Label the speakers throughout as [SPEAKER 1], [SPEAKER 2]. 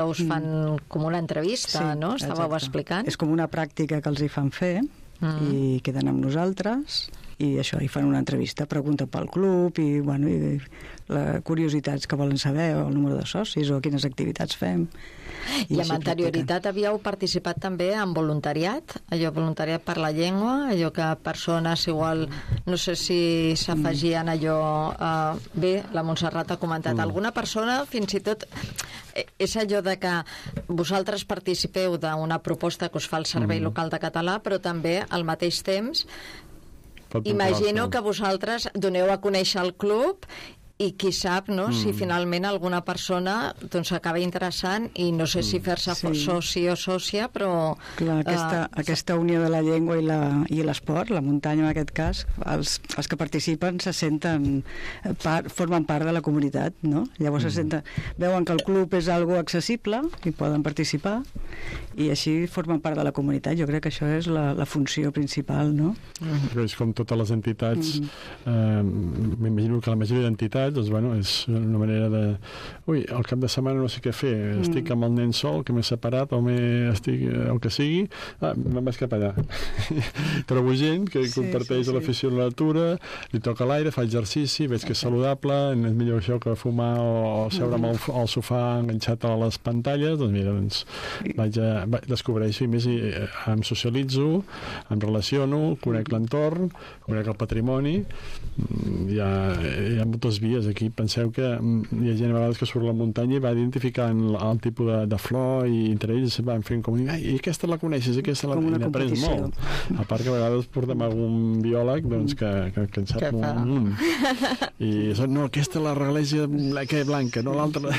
[SPEAKER 1] us fan com una entrevista, no? Estàveu explicant.
[SPEAKER 2] És com una pràctica que els hi fan fer i queden amb nosaltres i això, hi fan una entrevista, pregunten pel club i, bueno, i les curiositats que volen saber, o el número de socis o quines activitats fem.
[SPEAKER 1] I amb anterioritat havíeu participat també en voluntariat, allò voluntariat per la llengua, allò que persones igual, no sé si s'afegien allò, bé, la Montserrat ha comentat, alguna persona fins i tot és allò de que vosaltres participeu d'una proposta que us fa el Servei Local de Català, però també al mateix temps imagino que vosaltres doneu a conèixer el club i qui sap, no?, si finalment alguna persona doncs s'acaba interessant i no sé si fer-se soci o sòcia, però...
[SPEAKER 2] Clar, aquesta unió de la llengua i l'esport, la muntanya en aquest cas, els que participen se senten formen part de la comunitat, no? Llavors veuen que el club és algo accessible i poden participar i així formen part de la comunitat. Jo crec que això és la funció principal, no?
[SPEAKER 3] És com totes les entitats, m'imagino que la majoria d'entitats, doncs, bueno, és una manera de... Ui, al cap de setmana no sé què fer, estic amb el nen sol, que m'he separat, o estic el que sigui, me'n vaig cap allà. Trobo gent que comparteix l'afició a la natura, li toca l'aire, fa exercici, veig que és saludable, és millor això que fumar o seure amb el sofà enganxat a les pantalles, doncs mira, descobreixo i més em socialitzo, em relaciono, conec l'entorn, conec el patrimoni, hi ha moltes vies aquí. Penseu que hi ha gent a vegades que surt a la muntanya i va identificant el tipus de flor i entre ells van fent com i aquesta la coneixes, i aquesta
[SPEAKER 2] com una
[SPEAKER 3] competició. Molt. A part que a vegades portem algun biòleg doncs, que en sap un. I no, aquesta la reglèsia blanca, no l'altra.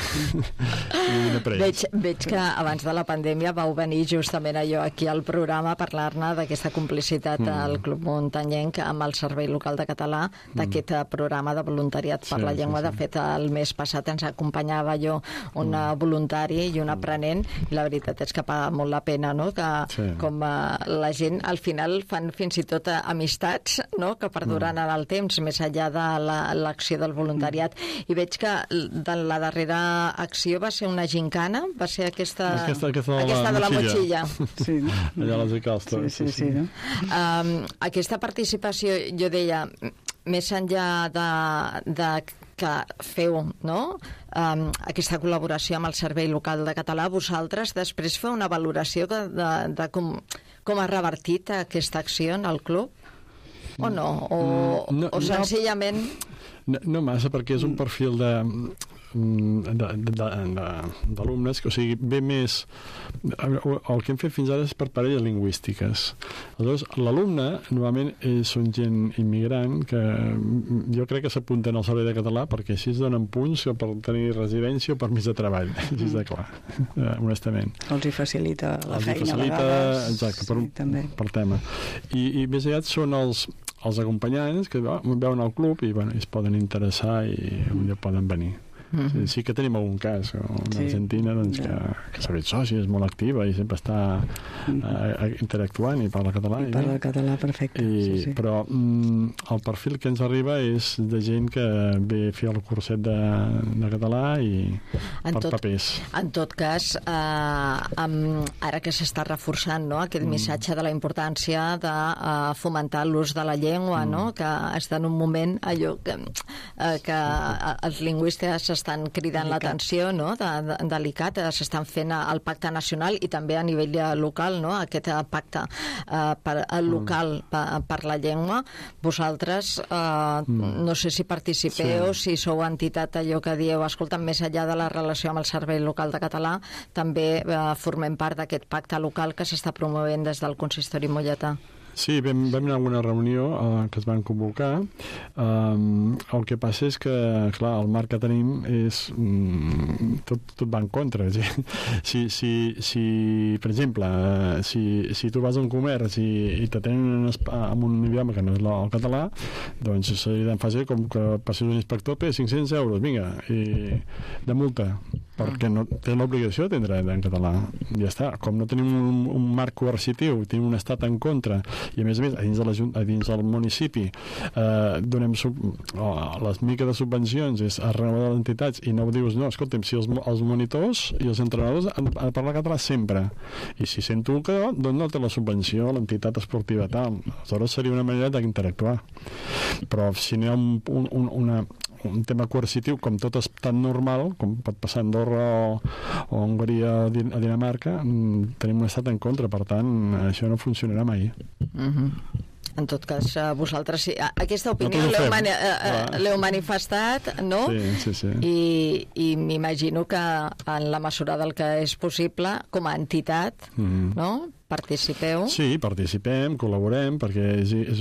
[SPEAKER 1] Veig que abans de la pandèmia vau venir justament allò aquí al programa a parlar-ne d'aquesta complicitat al Club Muntanyenc amb el Servei Local de Català, d'aquest programa de voluntariat per la llengua. De fet, el mes passat ens acompanyava un voluntari i un aprenent, i la veritat és que paga molt la pena, no?, que com la gent al final fan fins i tot amistats, no?, que perduren en el temps, més enllà de l'acció del voluntariat. I veig que la darrera acció va ser una gincana, va ser aquesta de la motxilla.
[SPEAKER 3] Sí, allà a les Icalstes.
[SPEAKER 2] Sí.
[SPEAKER 1] Aquesta participació, jo deia, més enllà de que feu, no?, aquesta col·laboració amb el Servei Local de Català, vosaltres després feu una valoració de com ha revertit aquesta acció en el club? O no? O senzillament...
[SPEAKER 3] No massa, perquè és un perfil d'alumnes, o sigui, ve més el que hem fet fins ara és per parelles lingüístiques. Aleshores, l'alumne normalment són gent immigrant que jo crec que s'apunten al Servei de Català perquè així es donen punts per tenir residència o permís de treball, així és de clar, honestament.
[SPEAKER 2] Els hi facilita la feina a vegades.
[SPEAKER 3] Exacte, per tema. I més aviat són els acompanyants que veuen el club i es poden interessar i potser poden venir. Sí que tenim algun cas, una argentina que s'ha fet soci, és molt activa i sempre està interactuant i parla català.
[SPEAKER 2] I parla català perfecte.
[SPEAKER 3] Però el perfil que ens arriba és de gent que ve a fer el curset de català i per papers.
[SPEAKER 1] En tot cas, ara que s'està reforçant, no?, aquest missatge de la importància de fomentar l'ús de la llengua, no?, que està en un moment allò que els lingüistes estan cridant l'atenció, no?, delicat, s'estan fent el pacte nacional i també a nivell local, no?, aquest pacte local per la llengua. Vosaltres no sé si participeu, si sou entitat allò que dieu, escolta, més enllà de la relació amb el Servei Local de Català, també formem part d'aquest pacte local que s'està promovent des del Consistori Molletà.
[SPEAKER 3] Sí, vam anar a una reunió que es van convocar. El que passa és que, clar, el marc que tenim és tot va en contra. Si per exemple, si tu vas a un comerç i t'atenen en un idioma que no és el català, doncs seria tan fàcil com que passis un inspector, 500 euros, vinga, i de multa, perquè no té l'obligació d'atendre en català. Ja està. Com no tenim un marc coercitiu, tenim un estat en contra I a més, a dins del municipi donem les miques de subvencions és arreu de les entitats i no ho dius, no, escolta'm, si els monitors i els entrenadors han de parlar català sempre, i si sento que doncs no té la subvenció a l'entitat esportiva tal, aleshores seria una manera d'interactuar, però si no hi ha un tema coercitiu, com tot és tan normal, com pot passar a Andorra o a Hongria o a Dinamarca, tenim un estat en contra, per tant, això no funcionarà mai.
[SPEAKER 1] En tot cas, vosaltres aquesta opinió l'heu manifestat, no?
[SPEAKER 3] Sí.
[SPEAKER 1] I m'imagino que en la mesura del que és possible, com a entitat, no? Participeu? Sí,
[SPEAKER 3] participem, col·laborem, perquè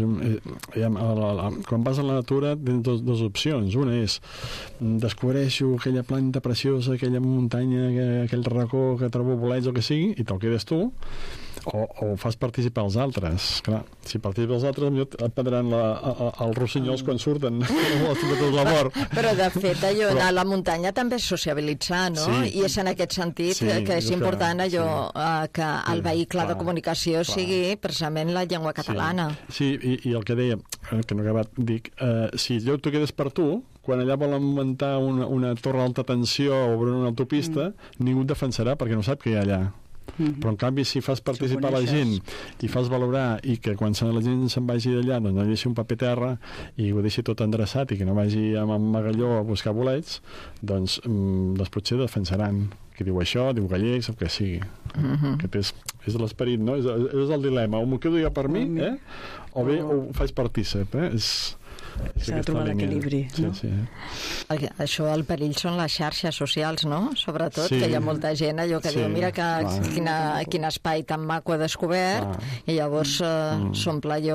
[SPEAKER 3] quan vas a la natura tens dues opcions. Una és descobreixo aquella planta preciosa, aquella muntanya, aquell racó que trobo bolets o que sigui, i te'l quedes tu, o fas participar els altres. Clar, si participes els altres, et prendran els rossinyols quan surten la mort.
[SPEAKER 1] Però de fet, allò a la muntanya també és sociabilitzar, no? I és en aquest sentit que és important allò que el vehicle de comunicació sigui precisament la llengua catalana.
[SPEAKER 3] Sí, i el que deia, que no he acabat, dic, si allò t'ho quedes per tu, quan allà volen muntar una torre d'alta tensió o obrir una autopista, ningú et defensarà perquè no sap què hi ha allà. Però en canvi si fas participar la gent i fas valorar i que quan la gent se'n vagi d'allà doncs no deixi un paper terra i ho deixi tot endreçat i que no vagi amb el magalló a buscar bolets, doncs potser defensaran qui diu això, diu gallecs, el que sigui. Aquest és l'esperit, no? És el dilema, o m'ho quedo jo per mi, o bé ho faig partícip,
[SPEAKER 2] s'ha de trobar l'equilibri, no?
[SPEAKER 3] Sí.
[SPEAKER 1] Això, el perill són les xarxes socials, no? Sobretot, que hi ha molta gent allò que diu, mira quin espai tan maco he descobert, i llavors s'omple allò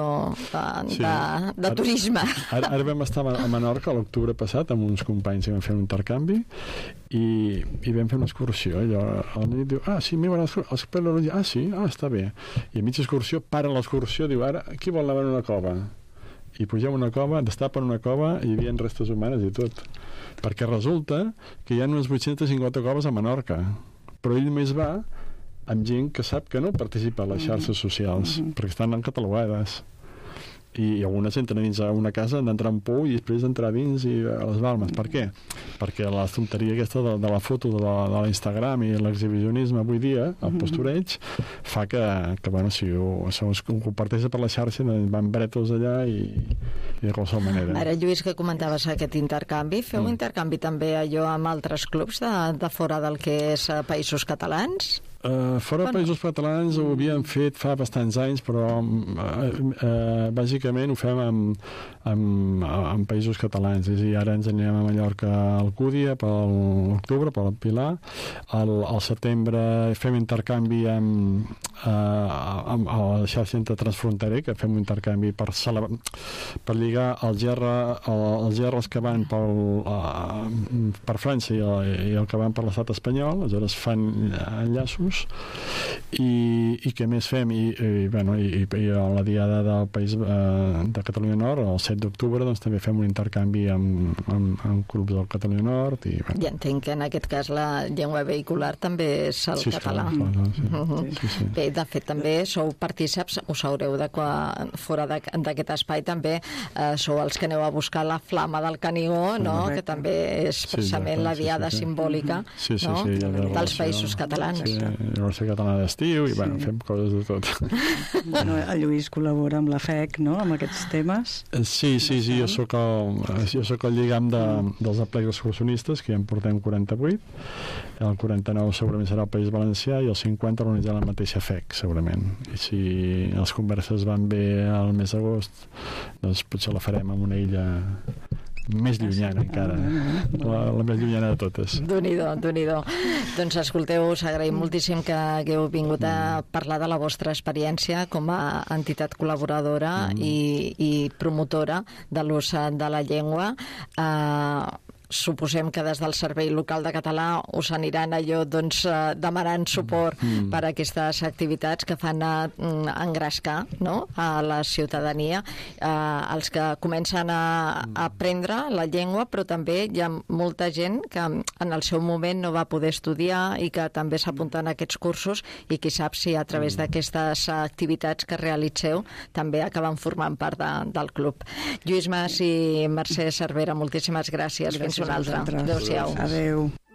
[SPEAKER 1] de turisme.
[SPEAKER 3] Ara vam estar a Menorca l'octubre passat amb uns companys que vam fer un intercanvi i vam fer una excursió. El nen diu, sí, m'hi van l'excursió. Sí, està bé. I a mitja excursió, para l'excursió, diu, ara, qui vol anar a una cova? I pugem una cova, destapen una cova i hi havia restes humanes i tot. Perquè resulta que hi ha unes 850 coves a Menorca, però ell només va amb gent que sap que no participa a les xarxes socials, perquè estan catalogades. I algunes entren dins a una casa, han d'entrar en pou i després d'entrar dins i a les balmes. Per què? Perquè la tonteria aquesta de la foto de l'Instagram i l'exhibicionisme avui dia, el postureig, fa que bueno, si ho comparteix per la xarxa van bretos allà i de qualsevol manera.
[SPEAKER 1] Ara, Lluís, que comentaves aquest intercanvi, feu intercanvi també allò amb altres clubs de fora del que és Països Catalans?
[SPEAKER 3] Fora Països Catalans ho havíem fet fa bastants anys, però bàsicament ho fem amb Països Catalans. És a dir, ara ens anirem a Mallorca a Alcúdia per l'octubre, per el Pilar. Al setembre fem intercanvi amb la xarxa transfronterer, que fem un intercanvi per lligar els gerres que van per França i el que van per l'estat espanyol. Aleshores fan enllaços. I què més fem? I a la diada del País de Catalunya Nord, el 7 d'octubre, doncs també fem un intercanvi amb clubs del Catalunya Nord. I
[SPEAKER 1] entenc que en aquest cas la llengua vehicular també és el català.
[SPEAKER 3] Sí.
[SPEAKER 1] Bé, de fet també sou partíceps, us haureu de fora d'aquest espai també sou els que aneu a buscar la flama del Canigó, no? Que també és precisament la diada simbòlica dels Països Catalans.
[SPEAKER 3] Universitat Catalana d'Estiu i fem coses de tot.
[SPEAKER 2] Bueno, el Lluís col·labora amb la FEC, no?, amb aquests temes.
[SPEAKER 3] Sí, jo soc el lligam dels aplecs excursionistes, que ja en portem 48. El 49 segurament serà el País Valencià i el 50 l'organitzarà la mateixa FEC, segurament. I si les converses van bé al mes d'agost, doncs potser la farem en una illa més llunyana encara, la més llunyana de totes.
[SPEAKER 1] Déu-n'hi-do. Doncs escolteu, us agraïm moltíssim que hagueu vingut a parlar de la vostra experiència com a entitat col·laboradora i promotora de l'ús de la llengua. suposem que des del Servei Local de Català us aniran allò demanant suport per a aquestes activitats que fan engrescar, no?, a la ciutadania, els que comencen a aprendre la llengua, però també hi ha molta gent que en el seu moment no va poder estudiar i que també s'apunten a aquests cursos, i qui sap si a través d'aquestes activitats que realitzeu també acaben formant part del club. Lluís Mas i Mercè Cervera, moltíssimes gràcies. Fins una altra. Adéu-siau.
[SPEAKER 2] Adéu.